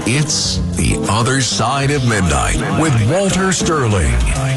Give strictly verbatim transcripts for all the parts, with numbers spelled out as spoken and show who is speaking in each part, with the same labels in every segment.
Speaker 1: It's The Other Side of Midnight with Walter Sterling.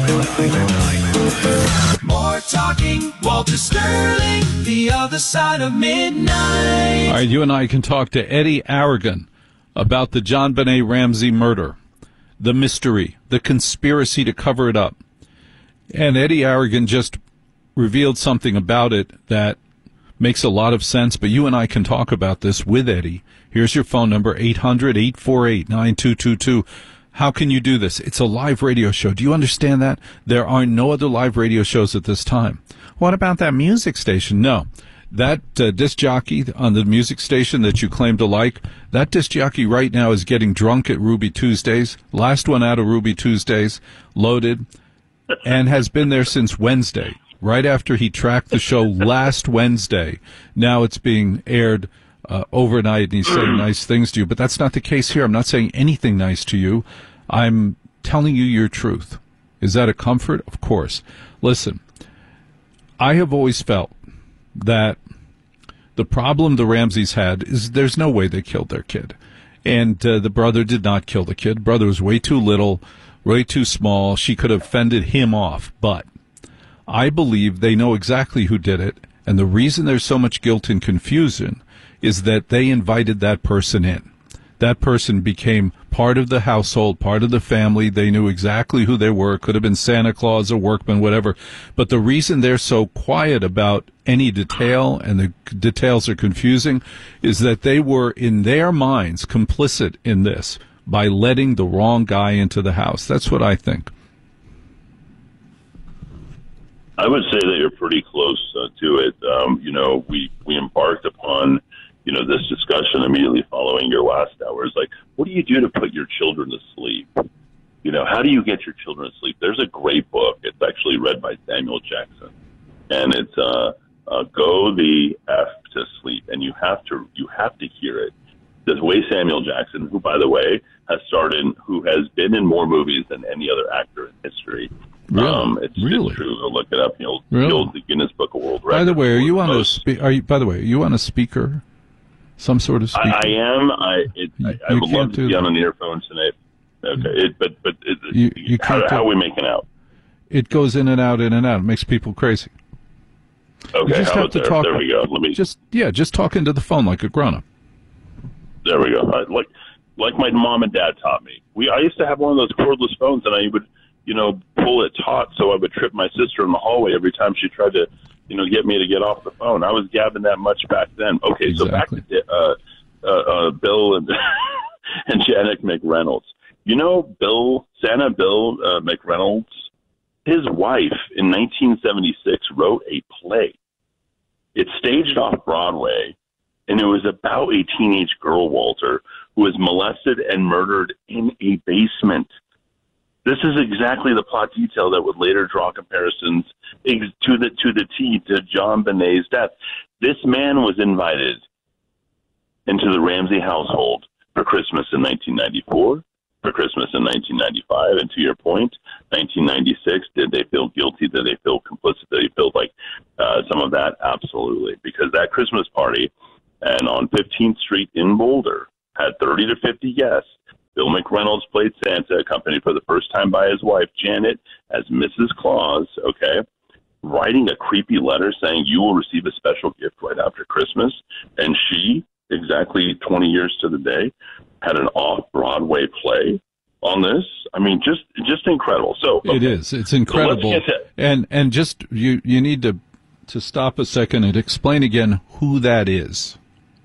Speaker 2: More talking, Walter Sterling, The Other Side of Midnight.
Speaker 3: All right, you and I can talk to Eddie Aragon about the JonBenét Ramsey murder, the mystery, the conspiracy to cover it up. And Eddie Aragon just revealed something about it that makes a lot of sense, but you and I can talk about this with Eddie. Here's your phone number, eight hundred, eight four eight, nine two two two. How can you do this? It's a live radio show. Do you understand that? There are no other live radio shows at this time. What about that music station? No. That uh, disc jockey on the music station that you claim to like, that disc jockey right now is getting drunk at Ruby Tuesdays. Last one out of Ruby Tuesdays, loaded, and has been there since Wednesday, right after he tracked the show last Wednesday. Now it's being aired Uh, overnight, and he's saying nice things to you, but that's not the case here. I'm not saying anything nice to you. I'm telling you your truth. Is that a comfort? Of course. Listen, I have always felt that the problem the Ramseys had is there's no way they killed their kid. And uh, the brother did not kill the kid. The brother was way too little, way too small. She could have fended him off. But I believe they know exactly who did it, and the reason there's so much guilt and confusion is that they invited that person in. That person became part of the household, part of the family. They knew exactly who they were. It could have been Santa Claus, a workman, whatever. But the reason they're so quiet about any detail, and the details are confusing, is that they were, in their minds, complicit in this by letting the wrong guy into the house. That's what I think.
Speaker 4: I would say that you're pretty close uh, to it. Um, you know, we, we embarked upon you know, this discussion immediately following your last hour is like, what do you do to put your children to sleep? You know, how do you get your children to sleep? There's a great book. It's actually read by Samuel Jackson, and it's uh, uh, Go the F to Sleep. And you have to, you have to hear it. The way Samuel Jackson, who, by the way, has starred in, who has been in more movies than any other actor in history.
Speaker 3: Really?
Speaker 4: Um, it's,
Speaker 3: really?
Speaker 4: it's true. Go look it up. You'll,
Speaker 3: really?
Speaker 4: you'll the Guinness Book of World Records.
Speaker 3: By the way, are you on
Speaker 4: most,
Speaker 3: a spe- are you, by the way, are you on a speaker? Some sort of speaker?
Speaker 4: I, I am. I it,
Speaker 3: you,
Speaker 4: I, I would love to be
Speaker 3: that.
Speaker 4: on an earphone tonight. Okay, it, but but it,
Speaker 3: you, you
Speaker 4: how,
Speaker 3: can't
Speaker 4: how are we making out?
Speaker 3: It goes in and out, in and out. It makes people crazy.
Speaker 4: Okay,
Speaker 3: you just
Speaker 4: how
Speaker 3: have
Speaker 4: about
Speaker 3: to
Speaker 4: there?
Speaker 3: talk.
Speaker 4: There we go. Let me
Speaker 3: just yeah, just talk into the phone like a grown-up.
Speaker 4: There we go. I, like like my mom and dad taught me. We I used to have one of those cordless phones, and I would you know pull it taut so I would trip my sister in the hallway every time she tried to you know get me to get off the phone. I was gabbing that much back then. Okay,
Speaker 3: exactly.
Speaker 4: so back to. Uh, Uh, uh, Bill and and Janet McReynolds. You know, Bill Santa Bill uh, McReynolds. His wife in nineteen seventy-six wrote a play. It staged off Broadway, and it was about a teenage girl, Walter, who was molested and murdered in a basement. This is exactly the plot detail that would later draw comparisons to the to the T to JonBenét's death. This man was invited into the Ramsey household for Christmas in nineteen ninety-four, for Christmas in nineteen ninety-five, and to your point, nineteen ninety-six, did they feel guilty? Did they feel complicit? Did they feel like uh, some of that? Absolutely. Because that Christmas party and on fifteenth Street in Boulder had thirty to fifty guests. Bill McReynolds played Santa, accompanied for the first time by his wife, Janet, as Missus Claus, okay, writing a creepy letter saying you will receive a special gift right after Christmas. And she, exactly twenty years to the day, had an off-Broadway play on this. I mean, just just incredible. So okay.
Speaker 3: It is. It's incredible.
Speaker 4: So to-
Speaker 3: and and just you you need to to stop a second and explain again who that is.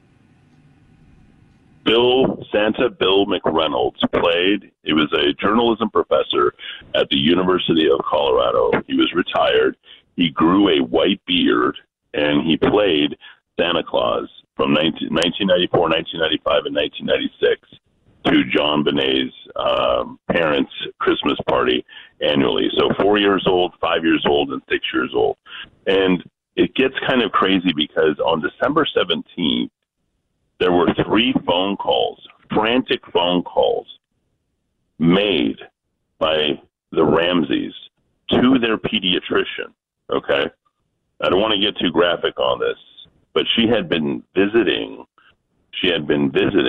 Speaker 4: Bill Santa Bill McReynolds played. He was a journalism professor at the University of Colorado. He was retired. He grew a white beard, and he played Santa Claus from nineteen ninety-four, nineteen ninety-five, and nineteen ninety-six to JonBenét's um, parents' Christmas party annually. So four years old, five years old, and six years old. And it gets kind of crazy because on December seventeenth, there were three phone calls, frantic phone calls, made by the Ramseys to their pediatrician, okay? I don't want to get too graphic on this, but she had been visiting, she had been visiting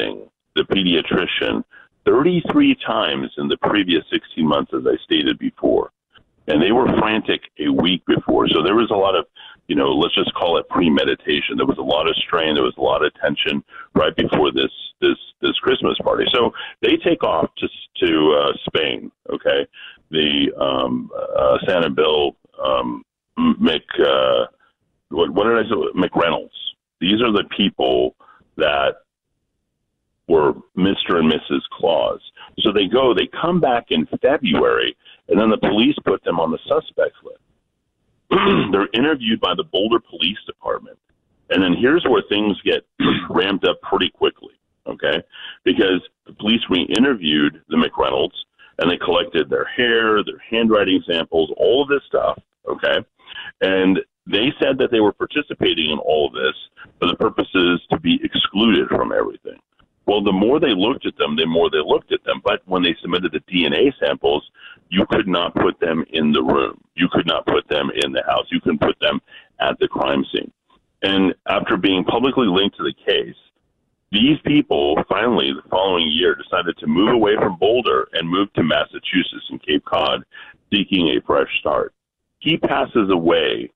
Speaker 4: the pediatrician, thirty-three times in the previous sixteen months, as I stated before. And they were frantic a week before. So there was a lot of, you know, let's just call it premeditation. There was a lot of strain. There was a lot of tension right before this this this Christmas party. So they take off to to uh, Spain. Okay, the um, uh, Santa Bill um, Mc uh, what, what did I say? McReynolds. These are the people that were Mister and Missus Claus. So they go. They come back in February, and then the police put them on the suspects list. They're interviewed by the Boulder Police Department. And then here's where things get ramped up pretty quickly, okay? Because the police re-interviewed the McReynolds, and they collected their hair, their handwriting samples, all of this stuff, okay? And they said that they were participating in all of this for the purposes to be excluded from everything. Well, the more they looked at them, the more they looked at them. But when they submitted the D N A samples, you could not put them in the room. You could not put them in the house. You couldn't put them at the crime scene. And after being publicly linked to the case, these people finally, the following year, decided to move away from Boulder and move to Massachusetts and Cape Cod, seeking a fresh start. He passes away,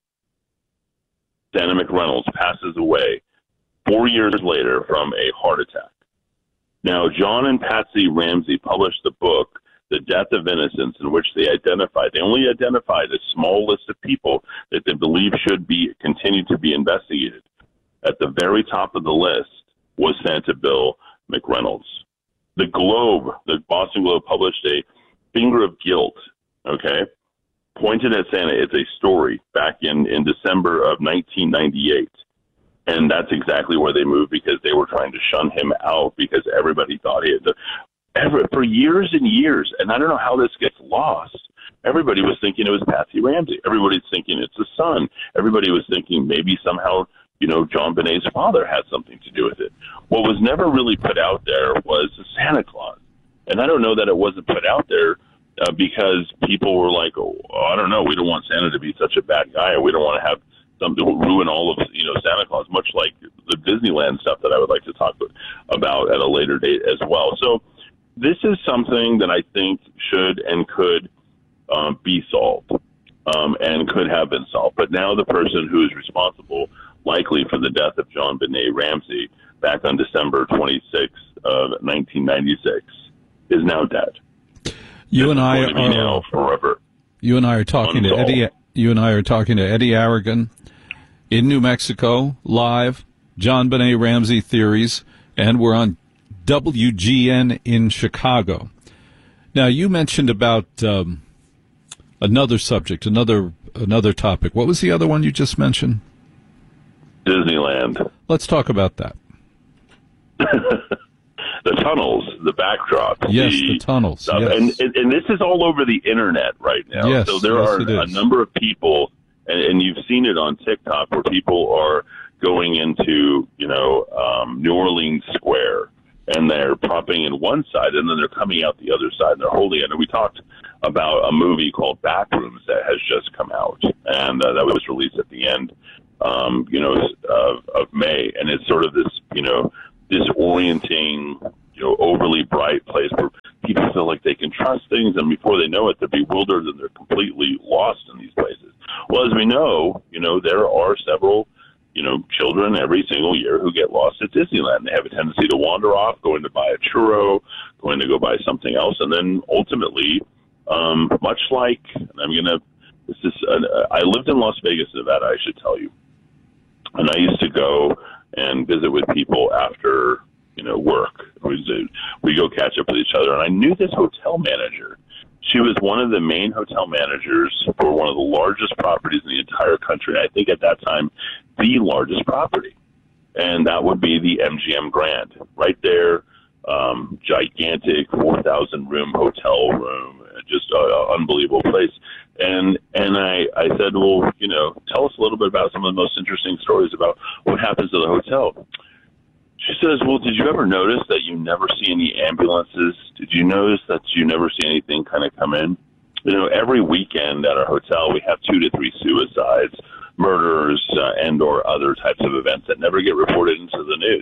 Speaker 4: Santa McReynolds passes away four years later from a heart attack. Now, John and Patsy Ramsey published the book, The Death of Innocence, in which they identified, they only identified a small list of people that they believe should be continue to be investigated. At the very top of the list was Santa Bill McReynolds. The Globe, the Boston Globe, published a finger of guilt, okay, pointed at Santa. It's a story back in, in December of nineteen ninety-eight. And that's exactly where they moved, because they were trying to shun him out because everybody thought he had to. Ever, for years and years, and I don't know how this gets lost, everybody was thinking it was Patsy Ramsey. Everybody's thinking it's the son. Everybody was thinking maybe somehow, you know, John Bonet's father had something to do with it. What was never really put out there was the Santa Claus. And I don't know that it wasn't put out there uh, because people were like, oh, I don't know, we don't want Santa to be such a bad guy, or we don't want to have something to ruin all of, you know, Santa Claus, much like the Disneyland stuff that I would like to talk about at a later date as well. So this is something that I think should and could um, be solved um, and could have been solved. But now the person who is responsible, likely for the death of John Benet Ramsey back on December twenty-sixth of nineteen ninety-six, is now dead.
Speaker 3: You and I are
Speaker 4: now forever.
Speaker 3: You and I are talking unsolved. to Eddie. You and I are talking to Eddie Aragon in New Mexico, live, John Benet Ramsey Theories, and we're on W G N in Chicago. Now, you mentioned about um, another subject, another another topic. What was the other one you just mentioned?
Speaker 4: Disneyland.
Speaker 3: Let's talk about that.
Speaker 4: The tunnels, the backdrop.
Speaker 3: Yes, the, the tunnels. Yes.
Speaker 4: And, and and this is all over the internet right now.
Speaker 3: Yes,
Speaker 4: so there
Speaker 3: yes,
Speaker 4: are a number of people, and, and you've seen it on TikTok, where people are going into, you know, um, New Orleans Square, and they're propping in one side, and then they're coming out the other side, and they're holding it. And we talked about a movie called Backrooms that has just come out, and uh, that was released at the end, um, you know, of, of May. And it's sort of this, you know, disorienting, you know, overly bright place where people feel like they can trust things, and before they know it, they're bewildered and they're completely lost in these places. Well, as we know, you know, there are several, you know, children every single year who get lost at Disneyland. They have a tendency to wander off, going to buy a churro, going to go buy something else, and then ultimately, um, much like, and I'm going to, this is, uh, I lived in Las Vegas, Nevada, I should tell you, and I used to go and visit with people after, you know, work. We we go catch up with each other, and I knew this hotel manager. She was one of the main hotel managers for one of the largest properties in the entire country. I think at that time, the largest property, and that would be the M G M Grand, right there, um, gigantic four thousand room hotel room, just an unbelievable place. And and I, I said, well, you know, tell us a little bit about some of the most interesting stories about what happens to the hotel. She says, well, did you ever notice that you never see any ambulances? Did you notice that you never see anything kind of come in? You know, every weekend at our hotel, we have two to three suicides, murders, uh, and or other types of events that never get reported into the news.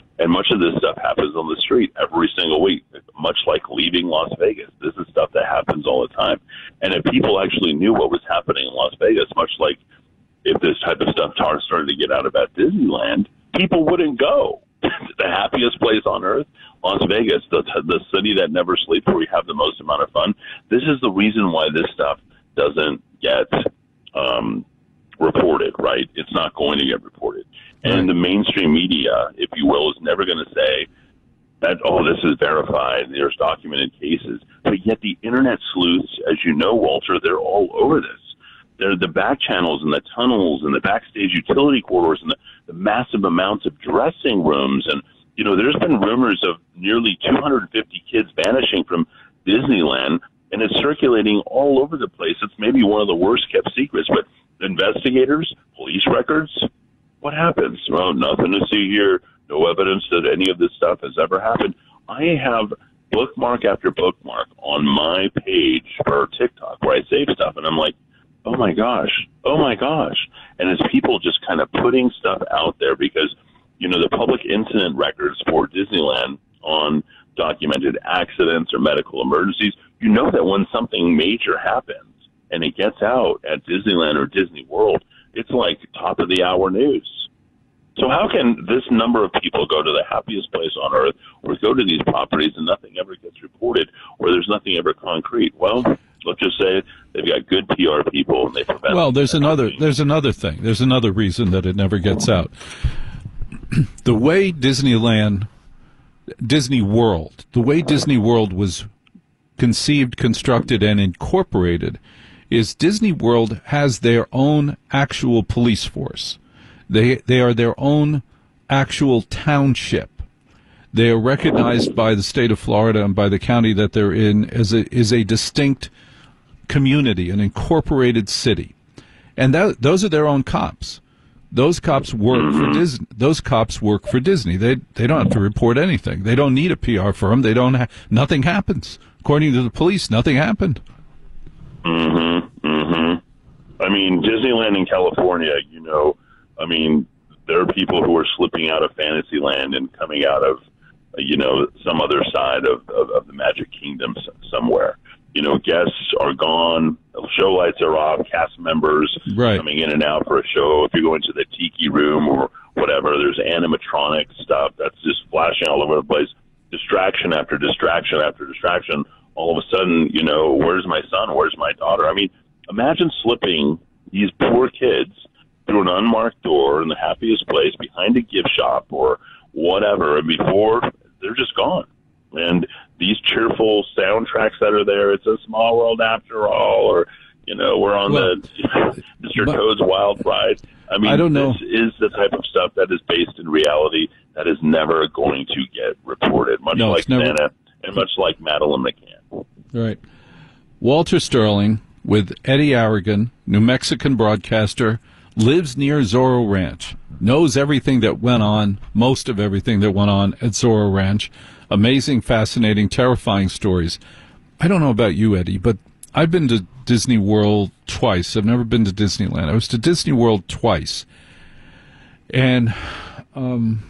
Speaker 4: And much of this stuff happens on the street every single week, much like leaving Las Vegas. This is stuff that happens all the time. And if people actually knew what was happening in Las Vegas, much like if this type of stuff started to get out about Disneyland, people wouldn't go. The happiest place on earth, Las Vegas, the, the city that never sleeps, where we have the most amount of fun. This is the reason why this stuff doesn't get um, reported, right? It's not going to get reported. And the mainstream media, if you will, is never going to say that, oh, this is verified, there's documented cases. But yet the internet sleuths, as you know, Walter, they're all over this. They're the back channels and the tunnels and the backstage utility corridors and the, the massive amounts of dressing rooms. And, you know, there's been rumors of nearly two hundred fifty kids vanishing from Disneyland, and it's circulating all over the place. It's maybe one of the worst kept secrets. But investigators, police records, what happens? Well, nothing to see here. No evidence that any of this stuff has ever happened. I have bookmark after bookmark on my page for TikTok where I save stuff, and I'm like, oh my gosh, oh my gosh. And it's people just kind of putting stuff out there because, you know, the public incident records for Disneyland on documented accidents or medical emergencies, you know that when something major happens and it gets out at Disneyland or Disney World, it's like top of the hour news. So how can this number of people go to the happiest place on earth or go to these properties and nothing ever gets reported or there's nothing ever concrete? Well, let's just say they've got good P R people and they prevent.
Speaker 3: Well, there's another there's another thing. There's another reason that it never gets out. The way Disneyland, Disney World, the way Disney World was conceived, constructed, and incorporated is Disney World has their own actual police force. They they are their own actual township. They are recognized by the state of Florida and by the county that they're in as a is a distinct community, an incorporated city, and that, those are their own cops. Those cops work for Disney. Those cops work for Disney. They they don't have to report anything. They don't need a P R firm. They don't. Ha- nothing happens. According to the police, nothing happened.
Speaker 4: Mm-hmm. Mm-hmm. I mean, Disneyland in California, you know, I mean, there are people who are slipping out of Fantasyland and coming out of, you know, some other side of, of, of the Magic Kingdom somewhere. You know, guests are gone, show lights are off, cast members
Speaker 3: right.
Speaker 4: coming in and out for a show. If you go into the Tiki Room or whatever, there's animatronic stuff that's just flashing all over the place. Distraction after distraction after distraction. All of a sudden, you know, where's my son? Where's my daughter? I mean, imagine slipping these poor kids through an unmarked door in the happiest place behind a gift shop or whatever, and before they're just gone. And these cheerful soundtracks that are there, it's a small world after all, or, you know, we're on well, the Mister But, Toad's Wild Ride. I mean,
Speaker 3: I don't know.
Speaker 4: This is the type of stuff that is based in reality that is never going to get reported, much
Speaker 3: no,
Speaker 4: like
Speaker 3: never...
Speaker 4: Santa and much like Madeline McCann.
Speaker 3: Right. Walter Sterling with Eddie Aragon, New Mexican broadcaster, lives near Zorro Ranch, knows everything that went on, most of everything that went on at Zorro Ranch. Amazing, fascinating, terrifying stories. I don't know about you, Eddie, but I've been to Disney World twice. I've never been to Disneyland. I was to Disney World twice. And um,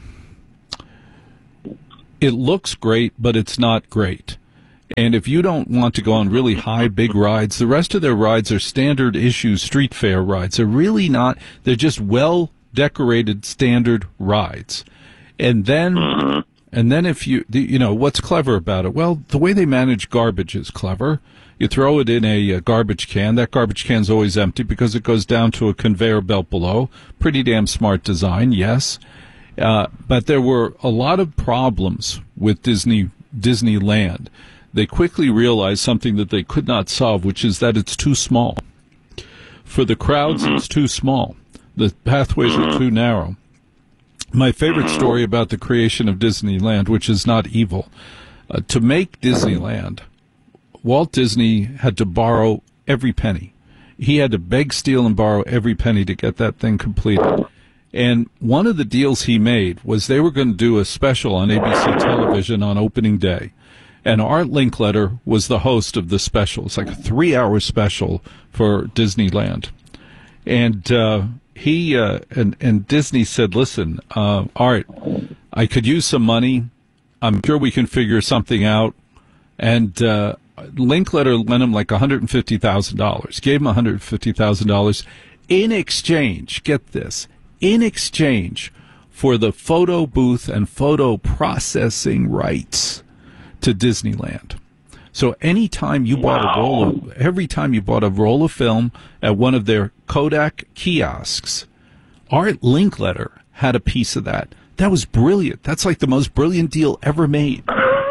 Speaker 3: it looks great, but it's not great. And if you don't want to go on really high, big rides, the rest of their rides are standard issue street fair rides. They're really not, they're just well-decorated standard rides. And then, and then if you, you know, what's clever about it? Well, the way they manage garbage is clever. You throw it in a, a garbage can. That garbage can's always empty because it goes down to a conveyor belt below. Pretty damn smart design, yes. Uh, but there were a lot of problems with Disney Disneyland. They quickly realized something that they could not solve, which is that it's too small. For the crowds, it's too small. The pathways are too narrow. My favorite story about the creation of Disneyland, which is not evil, uh, to make Disneyland, Walt Disney had to borrow every penny. He had to beg, steal, and borrow every penny to get that thing completed. And one of the deals he made was they were going to do a special on A B C television on opening day. And Art Linkletter was the host of the special. It's like a three-hour special for Disneyland. And uh, he uh, and, and Disney said, listen, uh, Art, I could use some money. I'm sure we can figure something out. And uh, Linkletter lent him like one hundred fifty thousand dollars, gave him one hundred fifty thousand dollars in exchange, get this, in exchange for the photo booth and photo processing rights to Disneyland. So anytime you bought wow. a roll of, every time you bought a roll of film at one of their Kodak kiosks, Art Linkletter had a piece of that. That was brilliant. That's like the most brilliant deal ever made.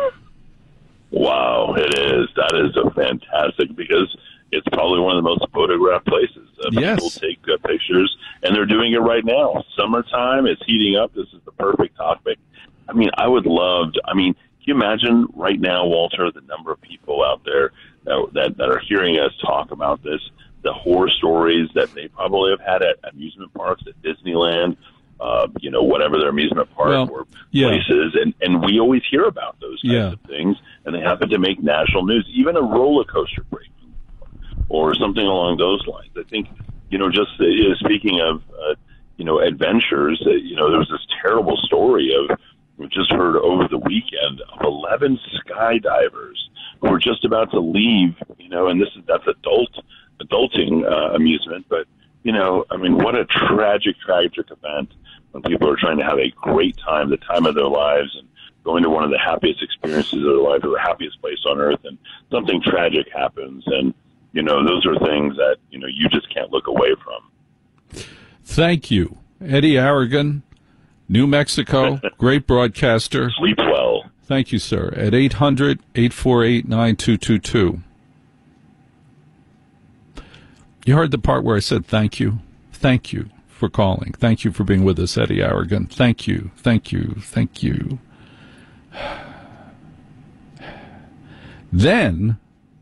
Speaker 4: Wow, it is. That is a fantastic, because it's probably one of the most photographed places. Uh,
Speaker 3: yes.
Speaker 4: People take uh, pictures, and they're doing it right now. Summertime, it's heating up. This is the perfect topic. I mean, I would love to, I mean, can you imagine right now, Walter, the number of people out there that, that, that are hearing us talk about this, the horror stories that they probably have had at amusement parks, at Disneyland, uh, you know, whatever their amusement park
Speaker 3: well,
Speaker 4: or
Speaker 3: yeah.
Speaker 4: places. And, and we always hear about those kinds
Speaker 3: yeah.
Speaker 4: of things, and they happen to make national news, even a roller coaster break or something along those lines. I think, you know, just uh, you know, speaking of, uh, you know, adventures, uh, you know, there was this terrible story of, we just heard over the weekend, of eleven skydivers who were just about to leave, you know, and this is, that's adult, adulting uh, amusement. But, you know, I mean, what a tragic, tragic event when people are trying to have a great time, the time of their lives, and going to one of the happiest experiences of their life, or the happiest place on earth, and something tragic happens. And, you know, those are things that, you know, you just can't look away from.
Speaker 3: Thank you, Eddie Aragon, New Mexico, great broadcaster.
Speaker 4: Sleep well.
Speaker 3: Thank you, sir. At eight hundred, eight four eight, nine two two two. You heard the part where I said thank you? Thank you for calling. Thank you for being with us, Eddie Aragon. Thank you, thank you, thank you. Then,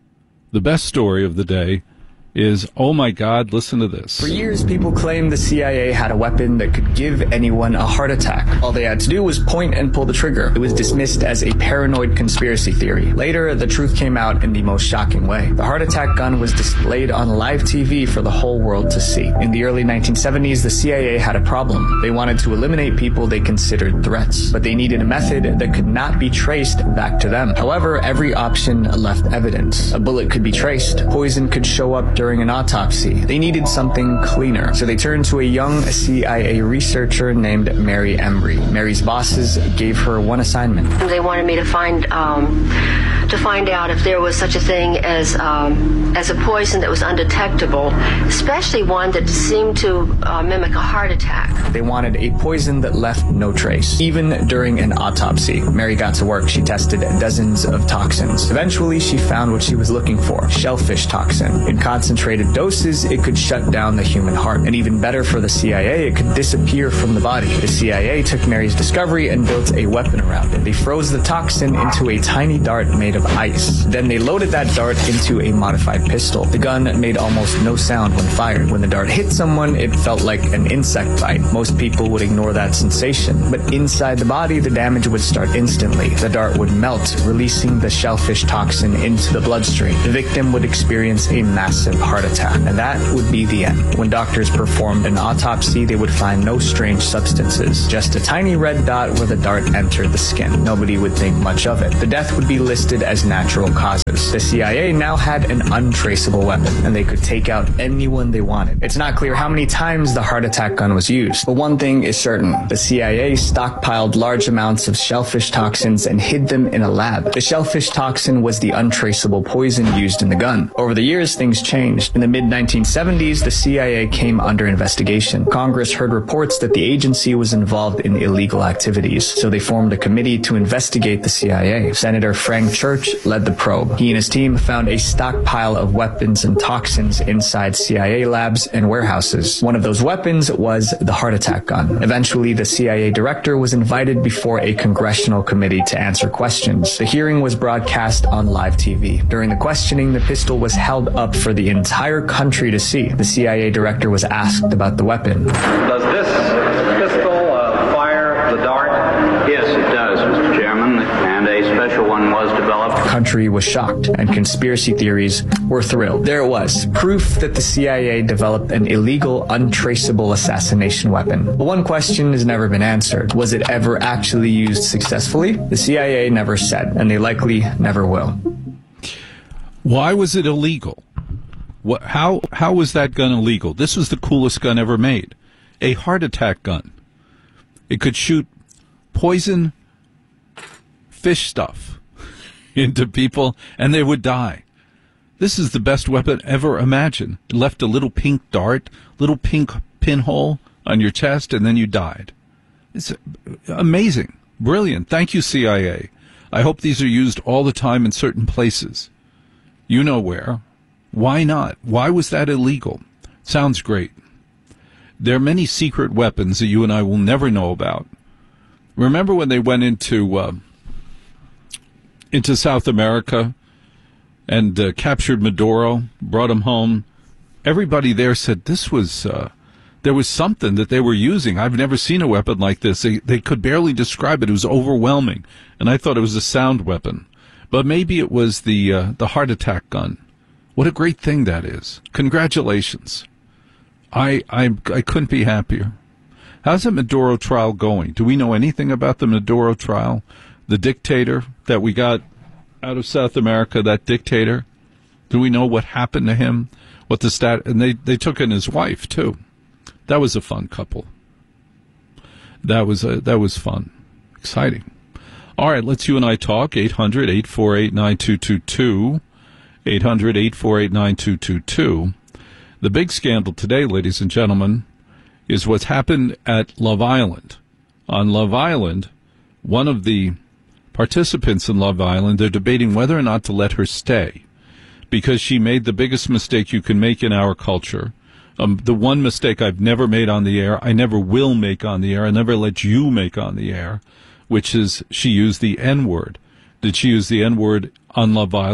Speaker 3: the best story of the day is, oh my God, listen to this.
Speaker 5: For years, people claimed the C I A had a weapon that could give anyone a heart attack. All they had to do was point and pull the trigger. It was dismissed as a paranoid conspiracy theory. Later, the truth came out in the most shocking way. The heart attack gun was displayed on live T V for the whole world to see. In the early nineteen seventies, the C I A had a problem. They wanted to eliminate people they considered threats, but they needed a method that could not be traced back to them. However, every option left evidence. A bullet could be traced. Poison could show up during During an autopsy. They needed something cleaner, so they turned to a young C I A researcher named Mary Embry. Mary's bosses gave her one assignment.
Speaker 6: They wanted me to find um, to find out if there was such a thing as um, as a poison that was undetectable, especially one that seemed to uh, mimic a heart attack.
Speaker 5: They wanted a poison that left no trace, even during an autopsy. Mary got to work. She tested dozens of toxins. Eventually, she found what she was looking for: shellfish toxin. In concentrated doses, it could shut down the human heart. And even better for the C I A, it could disappear from the body. The C I A took Mary's discovery and built a weapon around it. They froze the toxin into a tiny dart made of ice. Then they loaded that dart into a modified pistol. The gun made almost no sound when fired. When the dart hit someone, it felt like an insect bite. Most people would ignore that sensation. But inside the body, the damage would start instantly. The dart would melt, releasing the shellfish toxin into the bloodstream. The victim would experience a massive heart attack, and that would be the end. When doctors performed an autopsy, they would find no strange substances, just a tiny red dot where the dart entered the skin. Nobody would think much of it. The death would be listed as natural causes. The C I A now had an untraceable weapon, and they could take out anyone they wanted. It's not clear how many times the heart attack gun was used, but one thing is certain: the C I A stockpiled large amounts of shellfish toxins and hid them in a lab. The shellfish toxin was the untraceable poison used in the gun. Over the years, things changed. In the mid nineteen seventies, the C I A came under investigation. Congress heard reports that the agency was involved in illegal activities, so they formed a committee to investigate the C I A. Senator Frank Church led the probe. He and his team found a stockpile of weapons and toxins inside C I A labs and warehouses. One of those weapons was the heart attack gun. Eventually, the C I A director was invited before a congressional committee to answer questions. The hearing was broadcast on live T V. During the questioning, the pistol was held up for the entire country to see. The C I A director was asked about the weapon.
Speaker 7: Does this pistol uh, fire the dart? Yes, it does, Mister Chairman, and a special one was developed.
Speaker 5: country was shocked and conspiracy theories were thrilled. There it was, proof that the C I A developed an illegal, untraceable assassination weapon. But one question has never been answered. Was it ever actually used successfully? The C I A never said, and they likely never will.
Speaker 3: Why was it illegal? What, how, how was that gun illegal? This was the coolest gun ever made. A heart attack gun. It could shoot poison fish stuff into people, and they would die. This is the best weapon ever imagined. It left a little pink dart, little pink pinhole on your chest, and then you died. It's amazing. Brilliant. Thank you, C I A. I hope these are used all the time in certain places. You know where. Why not? Why was that illegal? Sounds great. There are many secret weapons that you and I will never know about. Remember when they went into uh, into South America and uh, captured Maduro, brought him home? Everybody there said this was uh, there was something that they were using. I've never seen a weapon like this. They they could barely describe it. It was overwhelming, and I thought it was a sound weapon, but maybe it was the uh, the heart attack gun. What a great thing that is! Congratulations. I, I I couldn't be happier. How's the Maduro trial going? Do we know anything about the Maduro trial? The dictator that we got out of South America, that dictator? Do we know what happened to him? What the stat? And they, they took in his wife, too. That was a fun couple. That was a, that was fun. Exciting. All right, let's you and I talk. eight hundred, eight four eight, nine two two two. eight hundred, eight four eight, nine two two two. The big scandal today, ladies and gentlemen, is what's happened at Love Island. On Love Island, one of the participants in Love Island, they're debating whether or not to let her stay because she made the biggest mistake you can make in our culture. Um, the one mistake I've never made on the air, I never will make on the air, I never let you make on the air, which is she used the N-word. Did she use the N-word on Love Island?